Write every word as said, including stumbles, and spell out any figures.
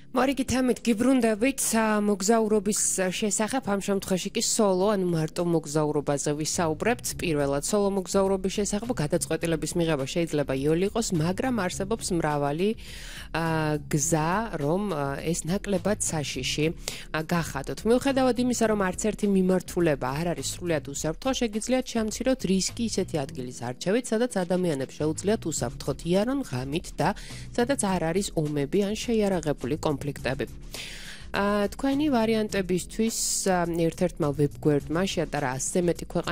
მორიგი თემით გიბრუნდებით მოგზაურობის შესახებ, ამ შემთხვევაში კი სოლო, ანუ მარტო მოგზაურობაზე ვისაუბრებთ. პირველად სოლო მოგზაურობის შესახებ გადაწყვეტილების მიღება შეიძლება იოლი იყოს, მაგრამ არსებობს მრავალი გზა, რომ ეს ნაკლებად საშიში გახადოთ. მიუხედავად იმისა, რომ არც ერთი მიმართულება არ არის სრულიად უსაფრთხო, შეგიძლიათ შეამციროთ რისკი ისეთი ადგილის არჩევით, სადაც ადამიანებს შეუძლიათ უსაფრთხოდ იარონ ღამით და სადაც არ არის ომები ან შეიარაღებული კონფლიქტები. თქვენი ვარიანტებისთვის ერთ-ერთმა ვებგვერდმა შეატარა ასზე მეტი ქვეყანა